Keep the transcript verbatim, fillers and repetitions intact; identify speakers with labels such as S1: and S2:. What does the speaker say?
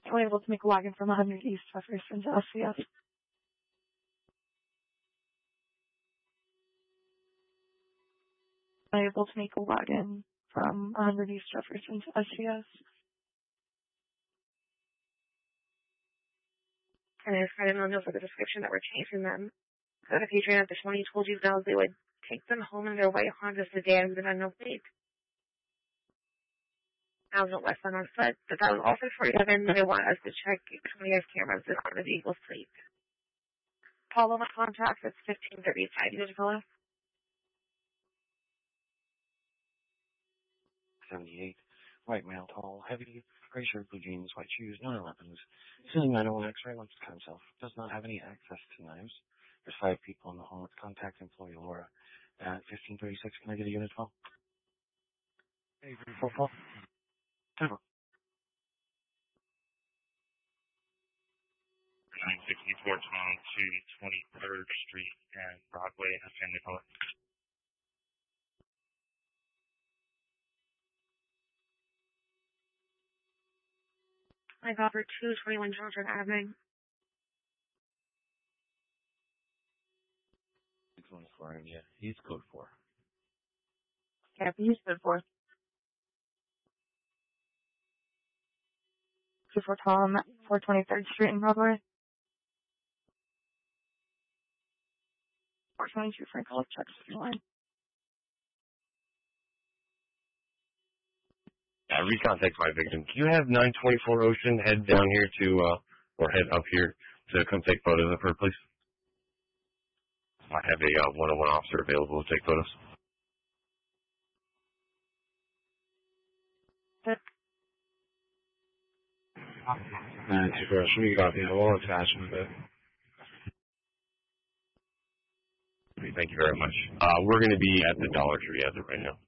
S1: Am I able to make a login from one hundred East Jefferson to S C S? Am I able to make a login from one hundred East Jefferson to S C S?
S2: And I just got an email for the description that we're chasing them. That if Adrian at the twenty told you guys they would take them home in their white Honda sedan with a no plate. I was at West on foot, but that was also forty-seven. They want us to check some of these cameras on the vehicle's plate. Follow my contact, it's fifteen thirty-five. You guys call us?
S3: seventy-eight. White male, tall, heavy, gray shirt, blue jeans, white shoes, no weapons. Ceiling nine oh one X-ray, wants to cut himself. Does not have any access to knives. There's five people in the home. Let's contact employee Laura at fifteen thirty-six. Can I get a unit twelve? Hey, four four. Ten four.
S4: nine sixty-four to twenty-third Street and Broadway, a family public.
S2: I got for two twenty-one Georgia Avenue.
S3: six one four, yeah. He's code four.
S1: Yeah, he's code four. two four Tom, four twenty-third Street in Broadway. four twenty-two Frank Olive, check line.
S5: Yeah, recontact my victim. Can you have nine twenty-four Ocean head down here to, uh, or head up here to come take photos of her, please? I have a uh, one oh one officer available to take photos.
S1: Good.
S3: nine two four, should we copy? We'll attach him a bit.
S5: Thank you very much. Uh, we're going to be at the Dollar Tree as of right now.